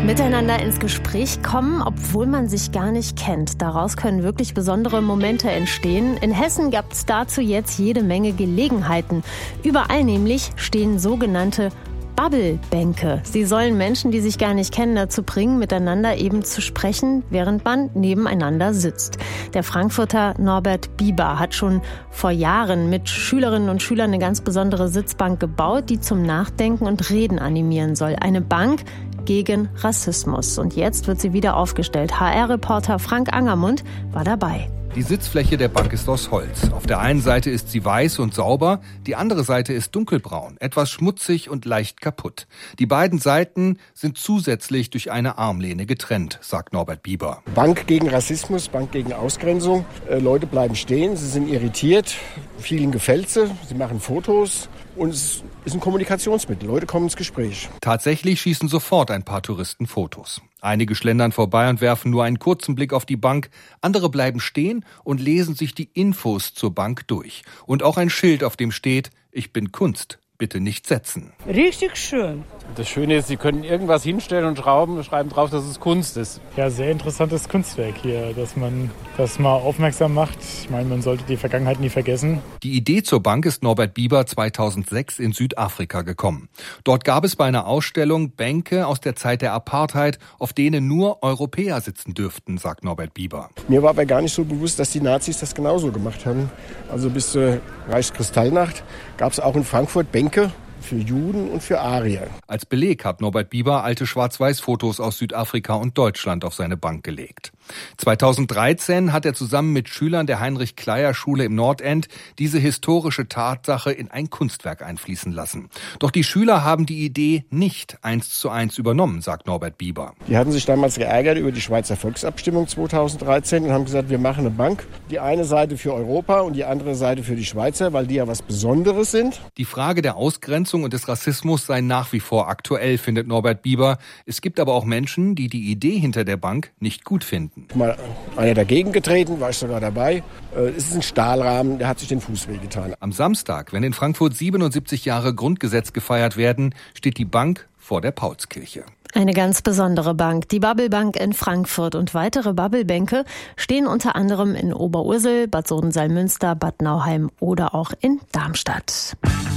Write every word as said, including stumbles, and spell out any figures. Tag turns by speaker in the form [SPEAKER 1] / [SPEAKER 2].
[SPEAKER 1] Miteinander ins Gespräch kommen, obwohl man sich gar nicht kennt. Daraus können wirklich besondere Momente entstehen. In Hessen gab es dazu jetzt jede Menge Gelegenheiten. Überall nämlich stehen sogenannte Bubble-Bänke. Sie sollen Menschen, die sich gar nicht kennen, dazu bringen, miteinander eben zu sprechen, während man nebeneinander sitzt. Der Frankfurter Norbert Bieber hat schon vor Jahren mit Schülerinnen und Schülern eine ganz besondere Sitzbank gebaut, die zum Nachdenken und Reden animieren soll. Eine Bank gegen Rassismus. Und jetzt wird sie wieder aufgestellt. H R-Reporter Frank Angermund war dabei.
[SPEAKER 2] Die Sitzfläche der Bank ist aus Holz. Auf der einen Seite ist sie weiß und sauber, die andere Seite ist dunkelbraun, etwas schmutzig und leicht kaputt. Die beiden Seiten sind zusätzlich durch eine Armlehne getrennt, sagt Norbert Bieber.
[SPEAKER 3] Bank gegen Rassismus, Bank gegen Ausgrenzung. Äh, Leute bleiben stehen, sie sind irritiert, vielen gefällt sie, sie machen Fotos. Und es ist ein Kommunikationsmittel. Leute kommen ins Gespräch.
[SPEAKER 2] Tatsächlich schießen sofort ein paar Touristen Fotos. Einige schlendern vorbei und werfen nur einen kurzen Blick auf die Bank. Andere bleiben stehen und lesen sich die Infos zur Bank durch. Und auch ein Schild, auf dem steht: Ich bin Kunst. Bitte nicht setzen.
[SPEAKER 4] Richtig schön.
[SPEAKER 5] Das Schöne ist, Sie können irgendwas hinstellen und schrauben, schreiben drauf, dass es Kunst ist.
[SPEAKER 6] Ja, sehr interessantes Kunstwerk hier, dass man das mal aufmerksam macht. Ich meine, man sollte die Vergangenheit nie vergessen.
[SPEAKER 2] Die Idee zur Bank ist Norbert Bieber zweitausendsechs in Südafrika gekommen. Dort gab es bei einer Ausstellung Bänke aus der Zeit der Apartheid, auf denen nur Europäer sitzen dürften, sagt Norbert Bieber.
[SPEAKER 3] Mir war aber gar nicht so bewusst, dass die Nazis das genauso gemacht haben. Also bis zur Reichskristallnacht gab es auch in Frankfurt Bänke für Juden und für Arier.
[SPEAKER 2] Als Beleg hat Norbert Bieber alte Schwarz-Weiß-Fotos aus Südafrika und Deutschland auf seine Bank gelegt. zweitausenddreizehn hat er zusammen mit Schülern der Heinrich-Kleyer-Schule im Nordend diese historische Tatsache in ein Kunstwerk einfließen lassen. Doch die Schüler haben die Idee nicht eins zu eins übernommen, sagt Norbert Bieber.
[SPEAKER 3] Die hatten sich damals geärgert über die Schweizer Volksabstimmung zweitausenddreizehn und haben gesagt, wir machen eine Bank. Die eine Seite für Europa und die andere Seite für die Schweizer, weil die ja was Besonderes sind.
[SPEAKER 2] Die Frage der Ausgrenzung und des Rassismus sei nach wie vor aktuell, findet Norbert Bieber. Es gibt aber auch Menschen, die die Idee hinter der Bank nicht gut finden.
[SPEAKER 3] Mal einer dagegen getreten, war ich sogar dabei. Es ist ein Stahlrahmen, der hat sich den Fuß wehgetan.
[SPEAKER 2] Am Samstag, wenn in Frankfurt siebenundsiebzig Jahre Grundgesetz gefeiert werden, steht die Bank vor der Paulskirche.
[SPEAKER 1] Eine ganz besondere Bank, die Bubble-Bank in Frankfurt. Und weitere Bubble-Bänke stehen unter anderem in Oberursel, Bad Soden-Salmünster, Bad Nauheim oder auch in Darmstadt.